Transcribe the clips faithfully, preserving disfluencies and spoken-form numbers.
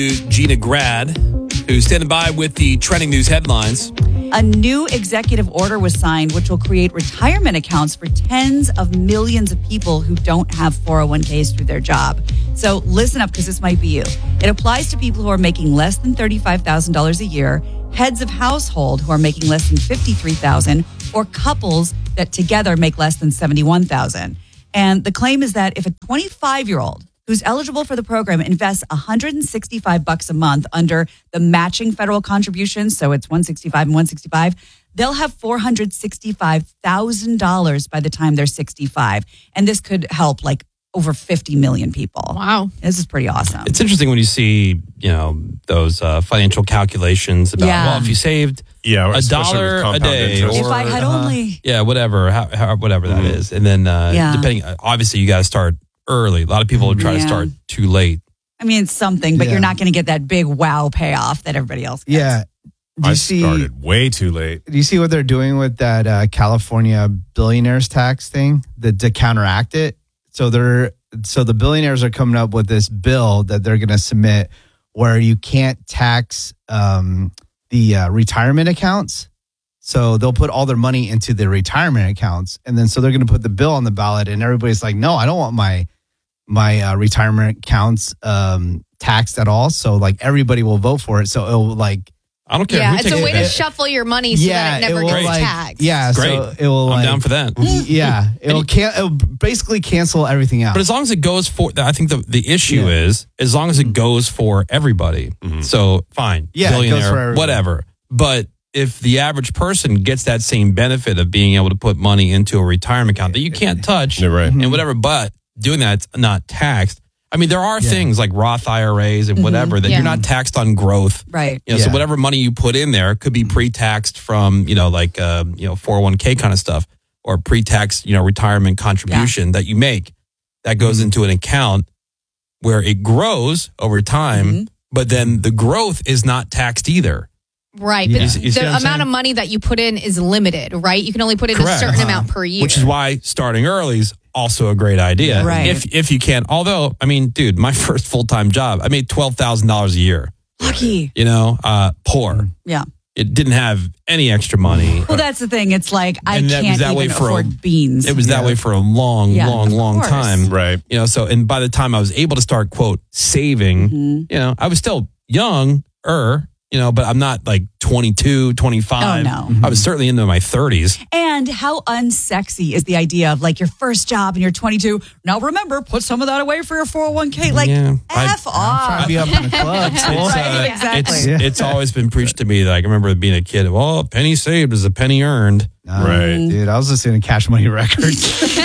Gina Grad, who's standing by with the trending news headlines. A new executive order was signed, which will create retirement accounts for tens of millions of people who don't have four oh one k's through their job. So listen up, because this might be you. It applies to people who are making less than thirty-five thousand dollars a year, heads of household who are making less than fifty-three thousand dollars, or couples that together make less than seventy-one thousand dollars. And the claim is that if a twenty-five-year-old who's eligible for the program invests one hundred sixty-five bucks a month under the matching federal contributions, so it's one hundred sixty-five and one hundred sixty-five, they'll have four hundred sixty-five thousand dollars by the time they're sixty-five. And this could help like over fifty million people. Wow. This is pretty awesome. It's interesting when you see, you know, those uh, financial calculations about, Yeah. well, if you saved Yeah, a especially dollar with a compound day, interest. if I had uh, only... yeah, whatever, how, how, whatever that Mhm. is. And then uh, Yeah. depending, obviously you got to start early. A lot of people would try to Yeah. start too late. I mean, it's something, but Yeah. you're not going to get that big wow payoff that everybody else gets. Yeah. Do you I see? started way too late. Do you see what they're doing with that uh, California billionaires tax thing? The, to counteract it, so they're so the billionaires are coming up with this bill that they're going to submit where you can't tax um, the uh, retirement accounts. So they'll put all their money into the retirement accounts, and then so they're going to put the bill on the ballot, and everybody's like, "No, I don't want my my uh, retirement accounts um, taxed at all." So like everybody will vote for it. So it'll like. I don't care Yeah, who it's takes a way it. to shuffle your money so that it never will, gets like, taxed. Yeah, Great. so it will. I'm like, down for that. Yeah, it'll can it'll basically cancel everything out. But as long as it goes for, I think the, the issue Yeah. is, as long as it goes for everybody. Mhm. So fine, Yeah, it goes billionaire, for everybody. whatever. But if the average person gets that same benefit of being able to put money into a retirement account that you can't touch You're right. and whatever, but doing that's not taxed. I mean, there are Yeah. things like Roth I R As and whatever that Yeah. you're not taxed on growth. Right. You know, so Yeah. whatever money you put in there could be pre-taxed from, you know, like, uh, you know, four oh one k kind of stuff, or pre-tax, you know, retirement contribution that you make that goes into an account where it grows over time, Mhm. but then the growth is not taxed either. Right. Yeah. But You see- you see the what I'm amount saying? of money that you put in is limited, right? You can only put in Correct. a certain Uh-huh. amount per year. Which is why starting early is also a great idea. Right. If if you can. Although, I mean, dude, my first full-time job, I made twelve thousand dollars a year. Lucky. You know, uh, poor. Yeah. It didn't have any extra money. Well, that's the thing. It's like I And that was can't that way even for a- afford beans. It was that Yeah. way for a long, Yeah, long, of long course. time. Right. You know, so, and by the time I was able to start, quote, saving, Mhm. you know, I was still young, er, you know, but I'm not like twenty-two, twenty-five. Oh, no. I was certainly into my thirties. And how unsexy is the idea of like your first job and you're twenty-two. Now remember, put some of that away for your four oh one k. Like, Yeah. I- F off. Trying to be up in the club. It's, Right, uh, exactly. It's, Yeah. it's always been preached to me that like, I remember being a kid. Well, a penny saved is a penny earned. Um, Right. dude. I was listening to Cash Money Records.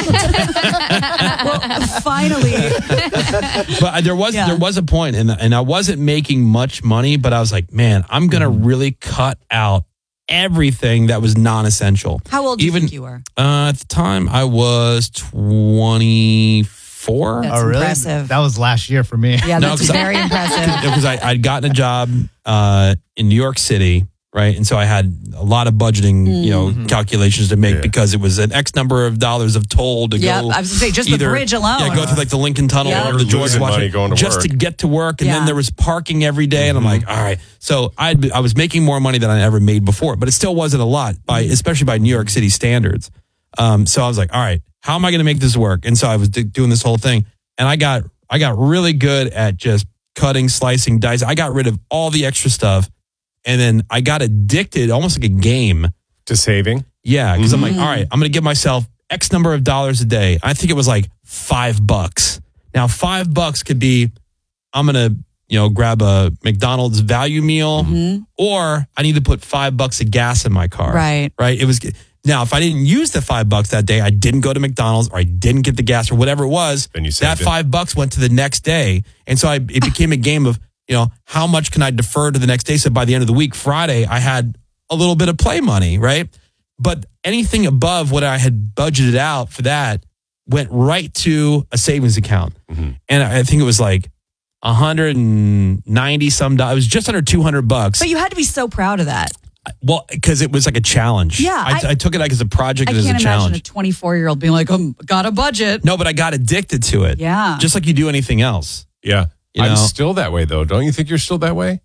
Well, finally. But there was Yeah. there was a point, and and I wasn't making much money, but I was like, man, I'm gonna Mm-hmm. really cut out everything that was non-essential. How old do you Even think you were? uh, at the time, I was twenty-four. That's oh, really? impressive. That was last year for me. Yeah, No, that's 'cause I- very impressive. Because I I'd gotten a job uh, in New York City, right, and so I had a lot of budgeting, you know, Mm-hmm. calculations to make Yeah. because it was an X number of dollars of toll to Yeah, go. I was gonna say just the either- bridge alone. Yeah, go through like the Lincoln Tunnel Yeah. or You're the George losing money Washington going to just work. to get to work, and Yeah. then there was parking every day, and I'm like, all right. So I I was making more money than I ever made before, but it still wasn't a lot by especially by New York City standards. Um, so I was like, all right, how am I going to make this work? And so I was d- doing this whole thing, and I got I got really good at just cutting, slicing, dicing. I got rid of all the extra stuff, and then I got addicted, almost like a game. To saving. Yeah, because I'm like, all right, I'm going to give myself X number of dollars a day. I think it was like five bucks. Now, five bucks could be, I'm going to, you know, grab a McDonald's value meal, or I need to put five bucks of gas in my car. Right. Right. It was now if I didn't use the five bucks that day, I didn't go to McDonald's or I didn't get the gas or whatever it was. Then you that saved it. five bucks went to the next day, and so I, it became a game of, you know, how much can I defer to the next day? So by the end of the week, Friday, I had a little bit of play money, right? But anything above what I had budgeted out for that went right to a savings account. Mm-hmm. And I think it was like one hundred ninety some dollars. It was just under two hundred bucks. But you had to be so proud of that. Well, because it was like a challenge. Yeah, I, I- I took it like as a project I and as can't a imagine challenge. a twenty-four year old being like, um, got a budget. No, but I got addicted to it. Yeah. Just like you do anything else. Yeah. You I'm know? still that way, though. Don't you think you're still that way?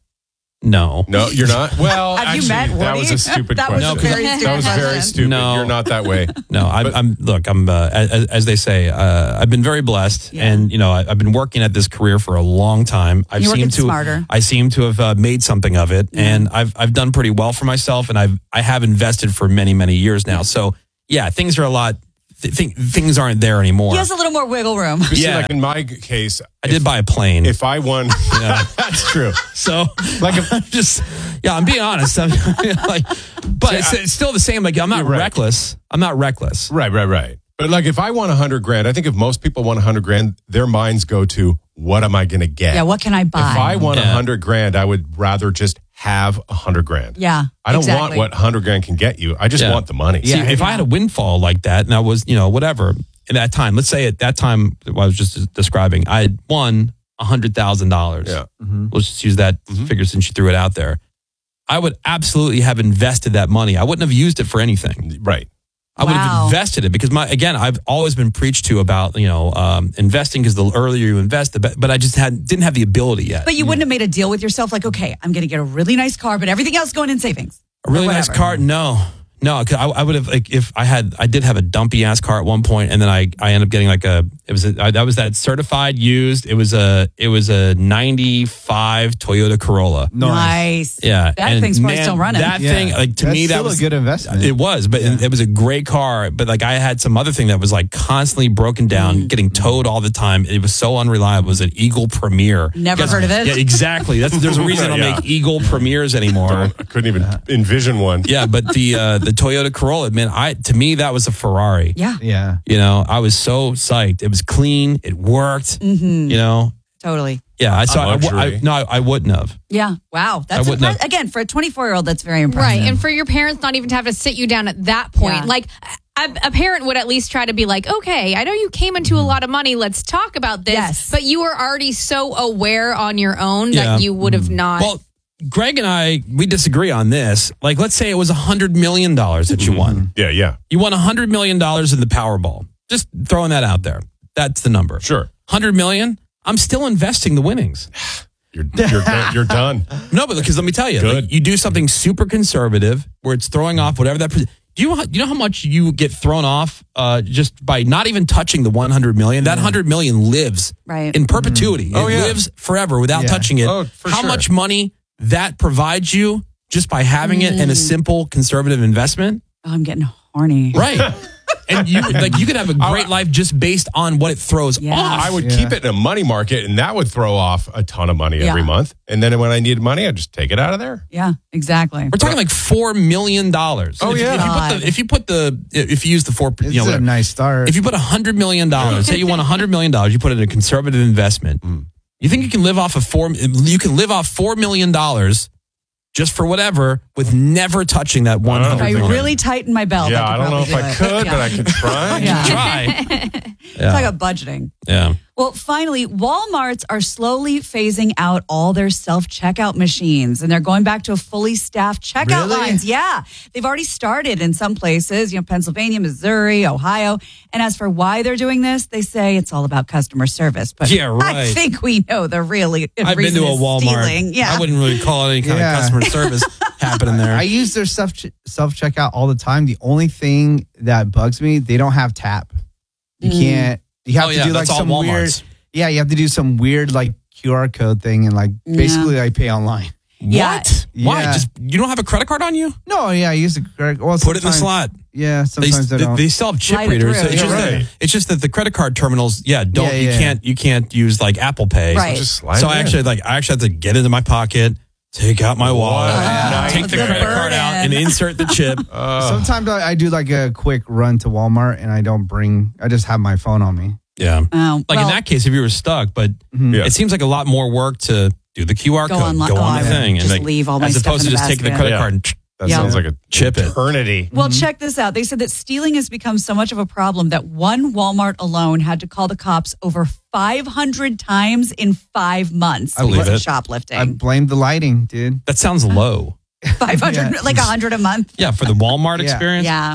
No. No, you're not. Well, Have you actually, met that Woody? was a stupid That was question. a very that stupid was very question. stupid. No. You're not that way. No, I, But- I'm. Look, I'm. Uh, as, as they say, uh, I've been very blessed, Yeah. and you know, I, I've been working at this career for a long time. I've You're seemed working to. smarter. I seem to have uh, made something of it, and I've I've done pretty well for myself, and I've I have invested for many many years now. So yeah, things are a lot. Th- think, things aren't there anymore. He has a little more wiggle room. But see, Yeah. like in my case, I did buy a plane. if I won, that's true. So, like, if I'm just, yeah, I'm being honest. I'm like, but it's, it's still the same. Like, I'm not You're right. reckless. I'm not reckless. Right, right, right. But like, if I won a hundred grand, I think if most people won a hundred grand, their minds go to, what am I going to get? Yeah, what can I buy? If I won a Yeah. hundred grand, I would rather just have a hundred grand. Yeah, I don't exactly. want what hundred grand can get you. I just Yeah. want the money. See, if I had a windfall like that, and I was, you know, whatever, at that time, let's say at that time, what I was just describing, I had won a hundred thousand dollars. Yeah. Let's just use that figure since you threw it out there. I would absolutely have invested that money. I wouldn't have used it for anything. Right. I would Wow. have invested it because my again, I've always been preached to about you know um, investing because the earlier you invest, the better. But I just had didn't have the ability yet. But you wouldn't have made a deal with yourself like, okay, I'm going to get a really nice car, but everything else going in savings. A really Or nice whatever. car? No, no. 'Cause I, I would have like if I had I did have a dumpy ass car at one point, and then I I ended up getting like a it was a, I, that was that certified used. It was a it was a ninety-five Toyota Corolla. Nice. Yeah, That and thing's probably man, still running. That Yeah. thing, like to That's me, that still a was good investment. It was, but Yeah. it was a great car. But like I had some other thing that was like constantly broken down, getting towed all the time. It was so unreliable. It was an Eagle Premier. Never Guess- heard of it. Yeah, exactly. That's there's a reason I don't Yeah. make Eagle Premiers anymore. I couldn't even envision one. Yeah, but the uh, the Toyota Corolla, man, I to me that was a Ferrari. Yeah, Yeah. You know, I was so psyched. It was clean. It worked. Mm-hmm. You know. totally. Yeah, I saw. I, w- Luxury. I, no, I, I wouldn't have. Yeah. Wow. That's wouldn't impre- have- again for a twenty-four year old. That's very impressive. Right. And for your parents not even to have to sit you down at that point. Yeah. Like a, a parent would at least try to be like, okay, I know you came into a lot of money. Let's talk about this. Yes. But you were already so aware on your own Yeah. that you would have not. Well, Greg and I, we disagree on this. Like, let's say it was a hundred million dollars that you won. Yeah, yeah. You won a hundred million dollars in the Powerball. Just throwing that out there. That's the number. Sure. Hundred million. I'm still investing the winnings. You're you're done- you're done. No, but because let me tell you, Good. like, you do something super conservative where it's throwing off whatever that. Do you do you know how much you get thrown off uh, just by not even touching the one hundred million? That hundred million lives Right. in perpetuity. Oh, it yeah. lives forever without Yeah. touching it. Oh, for how sure. much money that provides you just by having it in a simple conservative investment? Oh, I'm getting horny. Right. And you like you could have a great life just based on what it throws Yeah. off. I would Yeah. keep it in a money market, and that would throw off a ton of money every Yeah. month. And then when I needed money, I'd just take it out of there. Yeah. Exactly. We're talking like four million dollars. Oh, if, yeah. If you put the if you put the if you use the four, It's you know, a whatever. nice start. If you put a hundred million dollars, say you want a hundred million dollars, you put it in a conservative investment. You think you can live off of four? You can live off four million dollars just for whatever with never touching that one If hundred I million. really tighten my belt, yeah, I, I could don't know if probably I do it. could, Yeah. but I could try. Yeah. try. Talk Yeah, about budgeting. yeah. Well, finally, Walmarts are slowly phasing out all their self checkout machines and they're going back to a fully staffed checkout Really? lines. Yeah. They've already started in some places, you know, Pennsylvania, Missouri, Ohio. And as for why they're doing this, they say it's all about customer service. But Yeah, I right. think we know the really I've been reason to a is Walmart. stealing. Yeah. I wouldn't really call it any kind Yeah. of customer service happening there. I use their self self checkout all the time. The only thing that bugs me, they don't have tap. You can't. You have Oh, to yeah, do like that's all some weird. Walmarts. Yeah, you have to do some weird like Q R code thing and like basically I pay online. Yeah. What? Why? Yeah. Just you don't have a credit card on you? No, yeah, I use the credit. Well, Put it in the sometimes- slot. Yeah, They, sometimes they, I don't. they still have chip Slide it readers. through. It's, Yeah, just right. that, it's just that the credit card terminals, yeah, don't Yeah, you yeah. can't you can't use like Apple Pay. Right. Just slide So it I in. actually like I actually have to get into my pocket, take out my wallet, Wow. take the The credit card out, and burden. insert the chip. Sometimes I, I do like a quick run to Walmart and I don't bring. I just have my phone on me. Yeah, Oh, like well, in that case, if you were stuck, but Yeah. it seems like a lot more work to do the Q R Go code, online- go oh, on I the would thing, and just like, leave all my as stuff opposed in to the just taking the basket. credit Yeah. card and That Yeah. sounds like a Chip it. eternity. Well, check this out. They said that stealing has become so much of a problem that one Walmart alone had to call the cops over five hundred times in five months. I believe because of it. Shoplifting. I blame the lighting, dude. that sounds low. five hundred, Yeah. like one hundred a month. Yeah, for the Walmart Yeah. experience. Yeah. which I,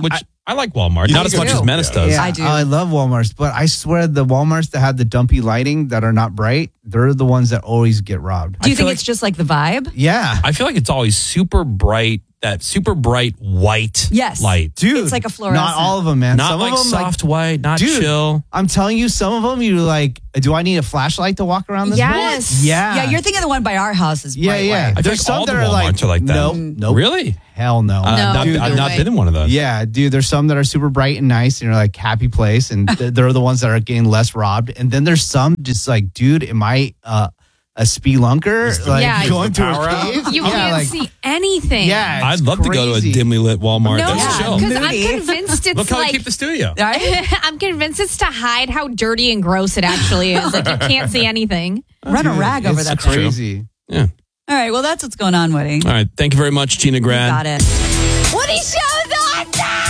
I like Walmart. You Not think as much so? as Menace does. Yeah, I do. I love Walmarts, but I swear the Walmarts that have the dumpy lighting that are not bright, they're the ones that always get robbed. Do you I feel think like- it's just like the vibe? Yeah. I feel like it's always super bright, that super bright white Yes. light. Dude, It's like a fluorescent. Not all of them, man. Not some like of them, soft white, not dude, chill. I'm telling you, some of them, you're like, do I need a flashlight to walk around this Yes. place? Yeah. Yeah, you're thinking the one by our house is Yeah, bright yeah. white. I feel There's like some all the that are like, Walmarts are like that. Nope. Nope. Really? Hell no. I've No, not, dude, I've you're not right. been in one of those. Yeah, dude, there's some that are super bright and nice and you're like happy place and th- they're the ones that are getting less robbed. And then there's some just like, dude, am I uh, a spelunker? Like Yeah. going Is the to power a out? cave? You yeah, can't like, see anything. Yeah, I'd it's love to go to a crazy. dimly lit Walmart. No, That's chill. because I'm Moody. convinced it's Look how like they keep the studio. Right? I'm convinced it's to hide how dirty and gross it actually is. Like you can't see anything. Run a rag over It's that. thing. crazy. Yeah. All right, well, that's what's going on, Woody. All right. Thank you very much, Gina Grad. Got it. Woody Show's on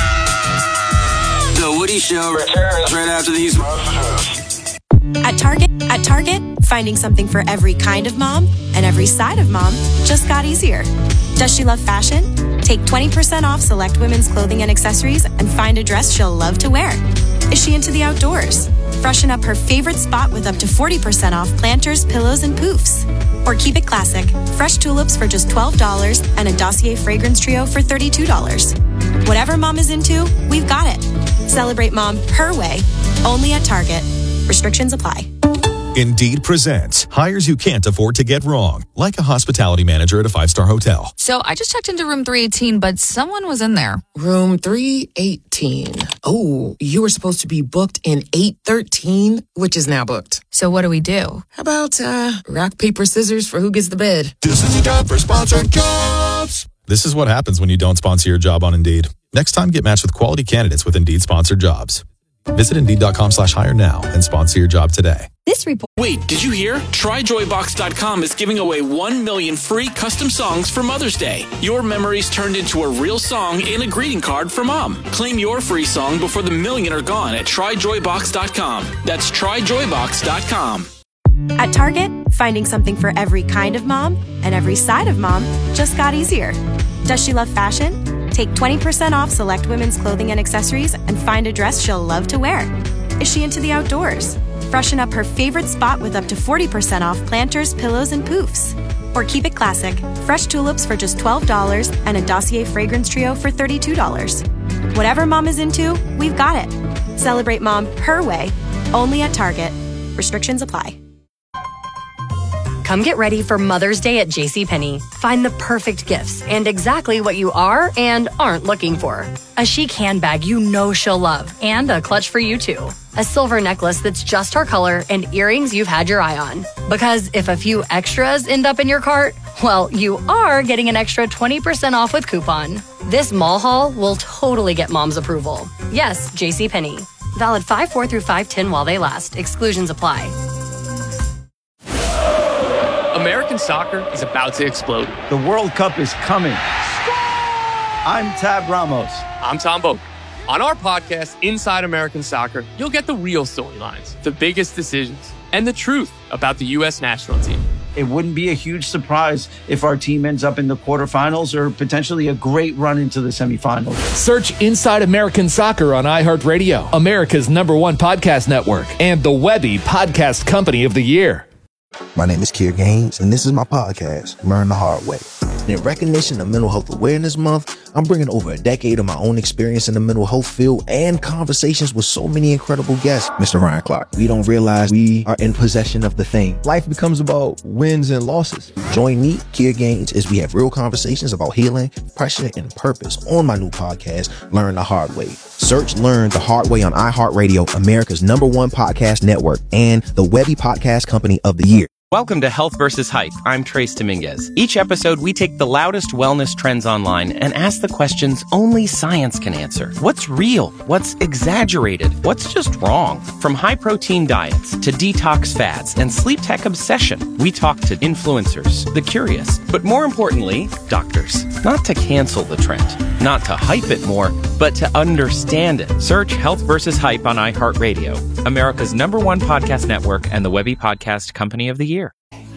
The Woody Show returns right after these messages. At Target, at Target, finding something for every kind of mom and every side of mom just got easier. Does she love fashion? Take twenty percent off select women's clothing and accessories and find a dress she'll love to wear. Is she into the outdoors? Freshen up her favorite spot with up to forty percent off planters, pillows, and poofs. Or keep it classic. Fresh tulips for just twelve dollars and a Dossier fragrance trio for thirty-two dollars. Whatever mom is into, we've got it. Celebrate mom her way, only at Target. Restrictions apply. Indeed presents hires you can't afford to get wrong, like a hospitality manager at a five-star hotel. So I just checked into room three eighteen, but someone was in there. Room three eighteen. Oh, you were supposed to be booked in eight thirteen, which is now booked. So what do we do? How about uh, rock, paper, scissors for who gets the bed? This is the job for sponsored jobs. This is what happens when you don't sponsor your job on Indeed. Next time, get matched with quality candidates with Indeed sponsored jobs. Visit Indeed.com slash hire now and sponsor your job today. This report. Wait, did you hear? Try Joy Box dot com is giving away one million free custom songs for Mother's Day. Your memories turned into a real song and a greeting card for Mom. Claim your free song before the million are gone at Try Joy Box dot com. That's Try Joy Box dot com. At Target, finding something for every kind of mom and every side of mom just got easier. Does she love fashion? Take twenty percent off select women's clothing and accessories and find a dress she'll love to wear. Is she into the outdoors? Freshen up her favorite spot with up to forty percent off planters, pillows, and poofs. Or keep it classic. Fresh tulips for just twelve dollars and a Dossier fragrance trio for thirty-two dollars. Whatever mom is into, we've got it. Celebrate mom her way, only at Target. Restrictions apply. Come get ready for Mother's Day at JCPenney. Find the perfect gifts and exactly what you are and aren't looking for. A chic handbag you know she'll love and a clutch for you too. A silver necklace that's just her color and earrings you've had your eye on. Because if a few extras end up in your cart, well, you are getting an extra twenty percent off with coupon. This mall haul will totally get mom's approval. Yes, JCPenney. Valid five four through five ten while they last. Exclusions apply. American soccer is about to explode. The World Cup is coming. I'm Tab Ramos. I'm Tom Boak. On our podcast, Inside American Soccer, you'll get the real storylines, the biggest decisions, and the truth about the U S national team. It wouldn't be a huge surprise if our team ends up in the quarterfinals or potentially a great run into the semifinals. Search Inside American Soccer on iHeartRadio, America's number one podcast network, and the Webby Podcast Company of the Year. My name is Kier Gaines, and this is my podcast, Learn the Hard Way. In recognition of Mental Health Awareness Month, I'm bringing over a decade of my own experience in the mental health field and conversations with so many incredible guests. Mister Ryan Clark, we don't realize we are in possession of the thing. Life becomes about wins and losses. Join me, Kier Gaines, as we have real conversations about healing, pressure, and purpose on my new podcast, Learn the Hard Way. Search Learn the Hard Way on iHeartRadio, America's number one podcast network, and the Webby Podcast Company of the Year. Welcome to Health versus Hype. I'm Trace Dominguez. Each episode, we take the loudest wellness trends online and ask the questions only science can answer. What's real? What's exaggerated? What's just wrong? From high-protein diets to detox fads and sleep tech obsession, we talk to influencers, the curious, but more importantly, doctors. Not to cancel the trend, not to hype it more, but to understand it. Search Health versus Hype on iHeartRadio, America's number one podcast network and the Webby Podcast Company of the Year. Hey,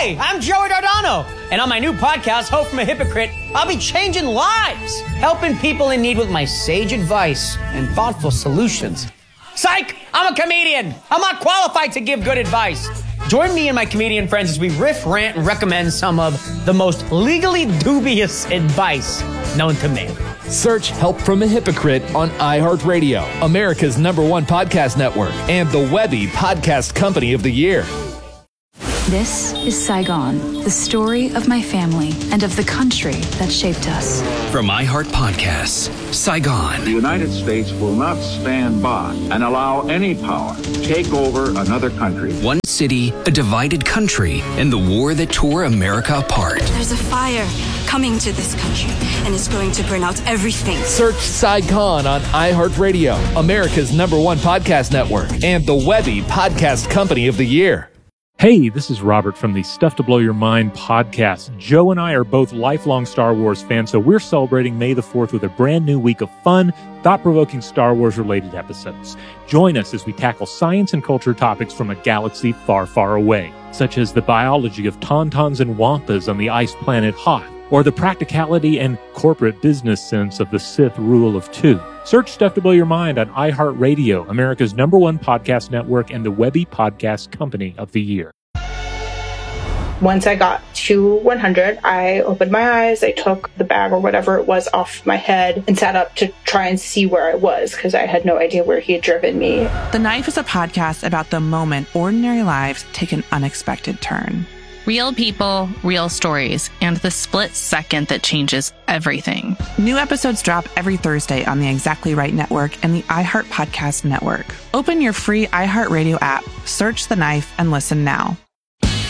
Hey, I'm Joey Dardano, and on my new podcast, Hope from a Hypocrite, I'll be changing lives, helping people in need with my sage advice and thoughtful solutions. Psych! I'm a comedian. I'm not qualified to give good advice. Join me and my comedian friends as we riff, rant, and recommend some of the most legally dubious advice known to man. Search Help from a Hypocrite on iHeartRadio, America's number one podcast network, and the Webby Podcast Company of the Year. This is Saigon, the story of my family and of the country that shaped us. From iHeart Podcasts, Saigon. The United States will not stand by and allow any power to take over another country. One city, a divided country, and the war that tore America apart. There's a fire coming to this country, and it's going to burn out everything. Search Saigon on iHeartRadio, America's number one podcast network, and the Webby Podcast Company of the Year. Hey, this is Robert from the Stuff to Blow Your Mind podcast. Joe and I are both lifelong Star Wars fans, so we're celebrating May the fourth with a brand new week of fun, thought-provoking Star Wars-related episodes. Join us as we tackle science and culture topics from a galaxy far, far away, such as the biology of tauntauns and wampas on the ice planet Hoth, or the practicality and corporate business sense of the Sith rule of two. Search Stuff to Blow Your Mind on iHeartRadio, America's number one podcast network, and the Webby Podcast Company of the Year. Once I got to one hundred, I opened my eyes, I took the bag or whatever it was off my head and sat up to try and see where I was because I had no idea where he had driven me. The Knife is a podcast about the moment ordinary lives take an unexpected turn. Real people, real stories, and the split second that changes everything. New episodes drop every Thursday on the Exactly Right Network and the iHeart Podcast Network. Open your free iHeartRadio app, search The Knife, and listen now.